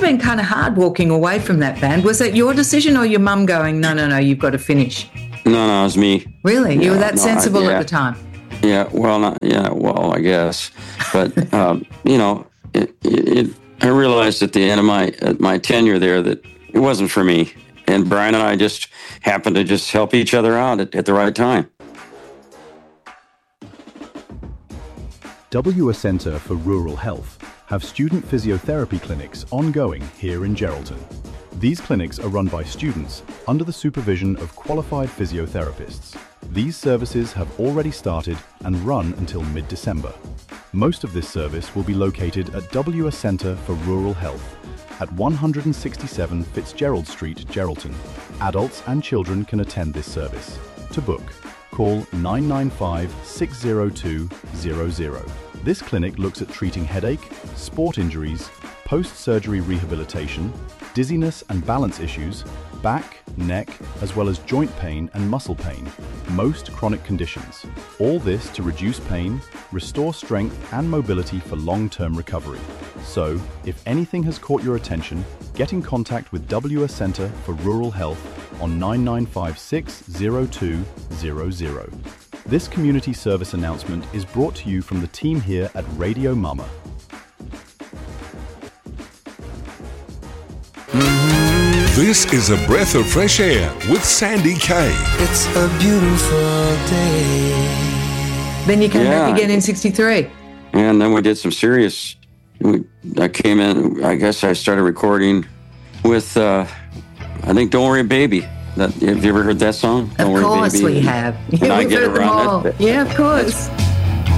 have been kind of hard walking away from that band. Was it your decision or your mum going, no, you've got to finish? No, it was me. Really? You were that sensible at the time? Yeah, well, I guess. But, I realized at the end of my tenure there that it wasn't for me. And Brian and I just happened to just help each other out at the right time. WA Centre for Rural Health have student physiotherapy clinics ongoing here in Geraldton. These clinics are run by students under the supervision of qualified physiotherapists. These services have already started and run until mid-December. Most of this service will be located at WA Centre for Rural Health at 167 Fitzgerald Street, Geraldton. Adults and children can attend this service. To book, call 995 602 00. This clinic looks at treating headache, sport injuries, post-surgery rehabilitation, dizziness and balance issues, back, neck, as well as joint pain and muscle pain, most chronic conditions. All this to reduce pain, restore strength and mobility for long-term recovery. So, if anything has caught your attention, get in contact with WA Centre for Rural Health on 9956 0200. This community service announcement is brought to you from the team here at Radio Mama. This is a breath of fresh air with Sandy Kay. It's a beautiful day. Then you came back again in 63. And then we did some serious... I came in, I guess I started recording with, I think, Don't Worry Baby. Have you ever heard that song? Of course we have. And I We've get heard them around all. that. Yeah, of course.